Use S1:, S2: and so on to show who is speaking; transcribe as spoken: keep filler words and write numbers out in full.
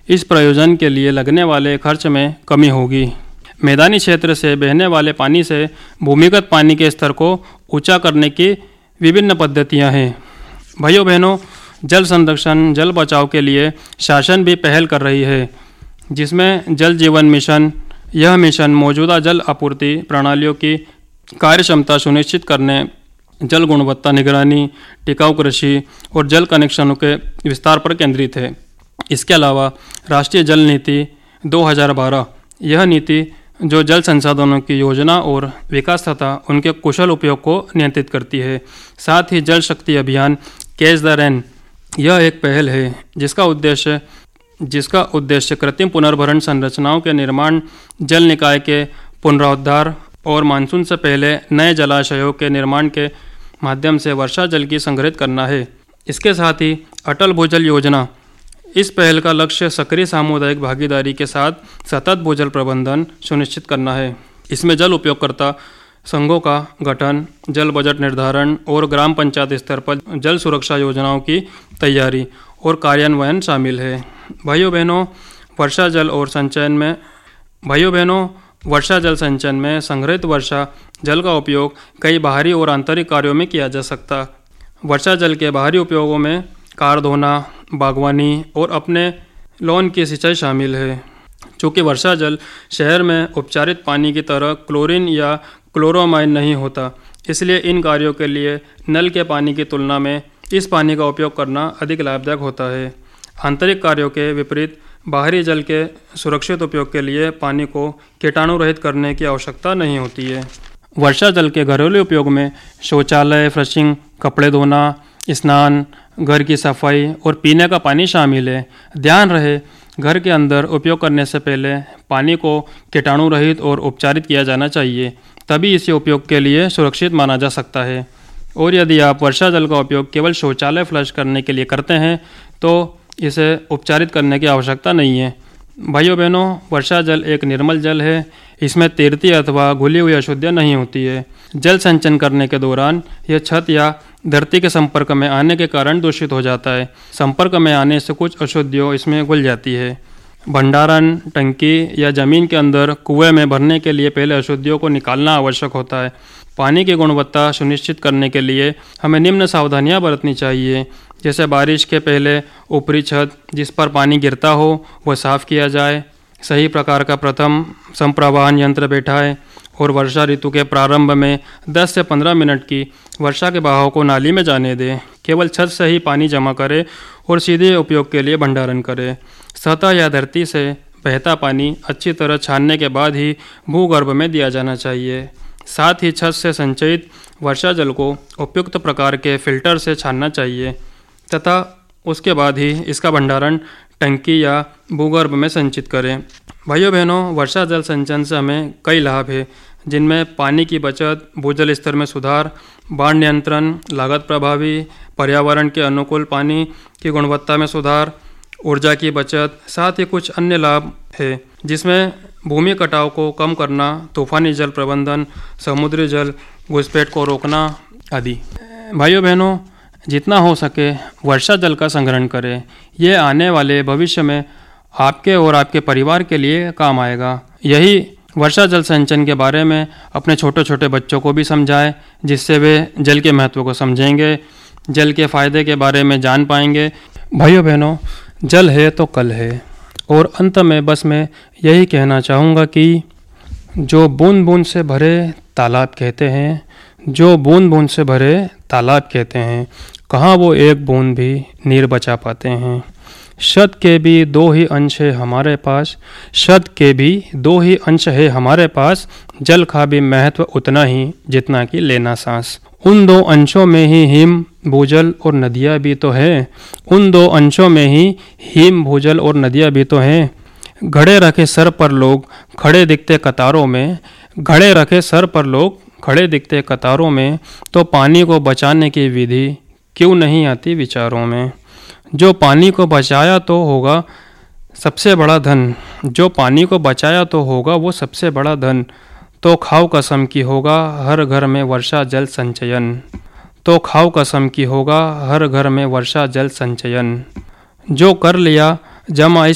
S1: इस प्रयोजन के लिए लगने वाले खर्च में कमी होगी। मैदानी क्षेत्र से बहने वाले पानी से भूमिगत पानी के स्तर को ऊंचा करने की विभिन्न पद्धतियां हैं। भाइयों बहनों, जल संरक्षण, जल बचाव के लिए शासन भी पहल कर रही है, जिसमें जल जीवन मिशन, यह मिशन मौजूदा जल आपूर्ति प्रणालियों की कार्यक्षमता सुनिश्चित करने, जल गुणवत्ता निगरानी, टिकाऊ कृषि और जल कनेक्शनों के विस्तार पर केंद्रित है। इसके अलावा राष्ट्रीय जल नीति दो हज़ार बारह, यह नीति जो जल संसाधनों की योजना और विकास तथा उनके कुशल उपयोग को नियंत्रित करती है। साथ ही जल शक्ति अभियान कैच द रेन, यह एक पहल है जिसका उद्देश्य जिसका उद्देश्य कृत्रिम पुनर्भरण संरचनाओं के निर्माण, जल निकाय के पुनरुद्धार और मानसून से पहले नए जलाशयों के निर्माण के माध्यम से वर्षा जल की संग्रहित करना है। इसके साथ ही अटल भूजल योजना, इस पहल का लक्ष्य सक्रिय सामुदायिक भागीदारी के साथ सतत भूजल प्रबंधन सुनिश्चित करना है। इसमें जल उपयोगकर्ता संघों का गठन, जल बजट निर्धारण और ग्राम पंचायत स्तर पर जल सुरक्षा योजनाओं की तैयारी और कार्यान्वयन शामिल है। भाइयों बहनों, वर्षा जल और संचयन में भाइयों बहनों वर्षा जल संचयन में संग्रहित वर्षा जल का उपयोग कई बाहरी और आंतरिक कार्यों में किया जा सकता। वर्षा जल के बाहरी उपयोगों में कार धोना, बागवानी और अपने लॉन की सिंचाई शामिल है। चूँकि वर्षा जल शहर में उपचारित पानी की तरह क्लोरीन या क्लोरोमाइन नहीं होता, इसलिए इन कार्यों के लिए नल के पानी की तुलना में इस पानी का उपयोग करना अधिक लाभदायक होता है। आंतरिक कार्यों के विपरीत बाहरी जल के सुरक्षित उपयोग के लिए पानी को कीटाणु रहित करने की आवश्यकता नहीं होती है। वर्षा जल के घरेलू उपयोग में शौचालय, फ्लशिंग, कपड़े धोना, स्नान, घर की सफाई और पीने का पानी शामिल है। ध्यान रहे, घर के अंदर उपयोग करने से पहले पानी को कीटाणु रहित और उपचारित किया जाना चाहिए, तभी इसे उपयोग के लिए सुरक्षित माना जा सकता है। और यदि आप वर्षा जल का उपयोग केवल शौचालय फ्लश करने के लिए करते हैं तो इसे उपचारित करने की आवश्यकता नहीं है। भाइयों बहनों, वर्षा जल एक निर्मल जल है, इसमें तैरती अथवा घुली हुई अशुद्धियाँ नहीं होती है। जल संचयन करने के दौरान यह छत या धरती के संपर्क में आने के कारण दूषित हो जाता है। संपर्क में आने से कुछ अशुद्धियों इसमें घुल जाती है। भंडारण टंकी या जमीन के अंदर कुएं में भरने के लिए पहले अशुद्धियों को निकालना आवश्यक होता है। पानी की गुणवत्ता सुनिश्चित करने के लिए हमें निम्न सावधानियां बरतनी चाहिए, जैसे बारिश के पहले ऊपरी छत जिस पर पानी गिरता हो वह साफ़ किया जाए, सही प्रकार का प्रथम संप्रवाहन यंत्र बैठाएं और वर्षा ऋतु के प्रारंभ में दस से पंद्रह मिनट की वर्षा के बहाव को नाली में जाने दें। केवल छत से ही पानी जमा करें और सीधे उपयोग के लिए भंडारण करें। सतह या धरती से बहता पानी अच्छी तरह छानने के बाद ही भूगर्भ में दिया जाना चाहिए। साथ ही छत से संचयित वर्षा जल को उपयुक्त प्रकार के फिल्टर से छानना चाहिए तथा उसके बाद ही इसका भंडारण टंकी या भूगर्भ में संचित करें। भाइयों बहनों, वर्षा जल संचयन से हमें कई लाभ हैं, जिनमें पानी की बचत, भूजल स्तर में सुधार, बाढ़ नियंत्रण, लागत प्रभावी, पर्यावरण के अनुकूल पानी की गुणवत्ता में सुधार, ऊर्जा की बचत, साथ ही कुछ अन्य लाभ है, जिसमें भूमि कटाव को कम करना, तूफानी जल प्रबंधन, समुद्री जल घुसपैठ को रोकना आदि। भाइयों बहनों, जितना हो सके वर्षा जल का संग्रहण करें। ये आने वाले भविष्य में आपके और आपके परिवार के लिए काम आएगा। यही वर्षा जल संचयन के बारे में अपने छोटे छोटे बच्चों को भी समझाएं, जिससे वे जल के महत्व को समझेंगे, जल के फायदे के बारे में जान पाएंगे। भाइयों बहनों, जल है तो कल है। और अंत में बस मैं यही कहना चाहूँगा कि जो बूंद बूंद से भरे तालाब कहते हैं, जो बूंद बूंद से भरे तालाब कहते हैं, कहाँ वो एक बूंद भी नीर बचा पाते हैं। शत के भी दो ही अंश है हमारे पास, शत के भी दो ही अंश है हमारे पास, जल का भी महत्व उतना ही जितना कि लेना सांस। उन दो अंशों में ही हिम, भूजल और नदियाँ भी तो हैं, उन दो अंशों में ही हिम, भूजल और नदियाँ भी तो हैं। घड़े रखे सर पर लोग खड़े दिखते कतारों में, घड़े रखे सर पर लोग खड़े दिखते कतारों में, तो पानी को बचाने की विधि क्यों नहीं आती विचारों में। जो पानी को बचाया तो होगा सबसे बड़ा धन, जो पानी को बचाया तो होगा वो सबसे बड़ा धन, तो खाओ कसम की होगा हर घर में वर्षा जल संचयन, तो खाओ कसम की होगा हर घर में वर्षा जल संचयन। जो कर लिया जमा इस